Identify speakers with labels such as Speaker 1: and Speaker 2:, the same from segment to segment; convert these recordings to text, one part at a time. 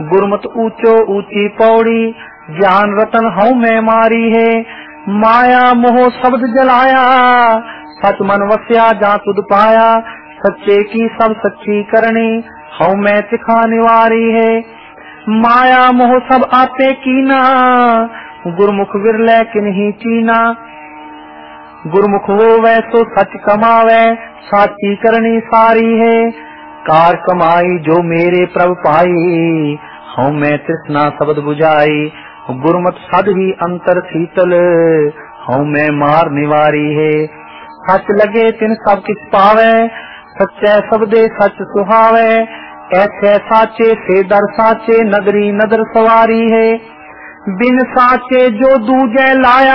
Speaker 1: गुरमत ऊंचो ऊंची पौड़ी, ज्ञान रतन हूँ मैं मारी है। माया मोह शब्द जलाया, सच मन वस्या जा तुद पाया। सच्चे की सब सच्ची करनी, हूँ मैं तिखा निवारी है। माया मोह सब आपे कीना, गुरमुख विरले किन्हीं चीना। गुरमुख हो वै सो सच कमावे, साची करनी सारी है। कार कमाई जो मेरे प्रभु पाई, हूँ मैं तृष्णा शब्द बुझाई। गुरमत सद ही अंतर शीतल, हूँ मैं मार निवारी है। सच लगे तिन सब किछ पावे, सच्चे शब्दे सच सुहावे। ऐसे साचे से दर साचे, नगरी नदर सवारी है। बिन साचे जो दूजे लाया,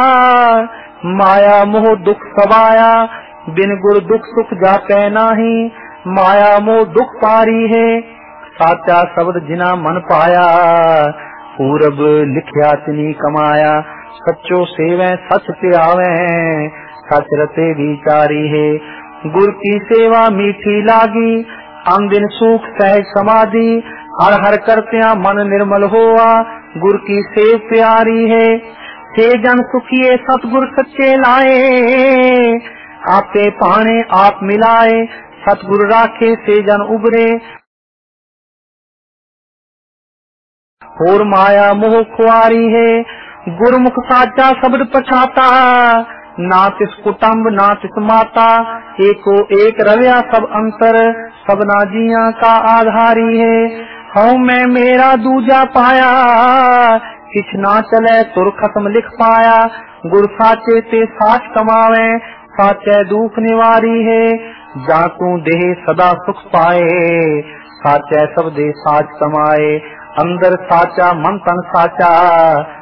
Speaker 1: माया मोह दुख सवाया। बिन गुर दुख सुख जापै नाही, माया मोह दुख पारी है। साचा शब्द जिना मन पाया, पूरब लिखया तिनी कमाया। सच्चो सेवै सच त्यावै, सच रते विचारी है। गुर की सेवा मीठी लागी, अन दिन सुख सहज समाधि। हर हर करत्या मन निर्मल होआ, गुर की सेव प्यारी है। से जन सुखिए सतगुर सच्चे लाए, आपे पाने आप मिलाए। सतगुर राखे से जन उबरे, और माया मोह खुआरी है। गुरमुख साचा शब्द पछाता, ना तिस कुटुम्ब ना तिस माता। एको एक रव्या सब अंतर, सबना जिया का आधारी है। हूँ मैं मेरा दूजा पाया, किछ ना चले तुर खत्म लिख पाया। गुर साचे ते साच कमावे, साचे दुख निवारी है। जातू देह सदा सुख पाए, साचे सब दे साच कमाए। अंदर साचा मन तन साचा,